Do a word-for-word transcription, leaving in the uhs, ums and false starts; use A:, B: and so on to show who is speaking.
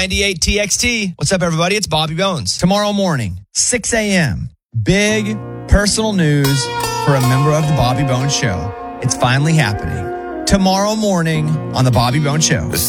A: ninety-eight T X T. What's up, everybody? It's Bobby Bones.
B: Tomorrow morning, six a.m., big personal news for a member of the Bobby Bones Show. It's finally happening. Tomorrow morning on the Bobby Bones Show.